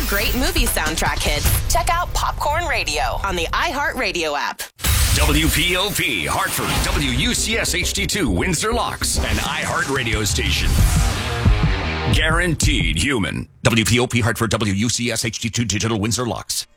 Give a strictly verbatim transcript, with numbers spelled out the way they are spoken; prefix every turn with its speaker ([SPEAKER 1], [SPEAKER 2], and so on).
[SPEAKER 1] great movie soundtrack hits, check out Popcorn Radio on the iHeartRadio app.
[SPEAKER 2] W P O P, Hartford, W U C S H D two, Windsor Locks, an iHeartRadio station. Guaranteed human. W P O P, Hartford, W U C S H D two, Digital, Windsor Locks.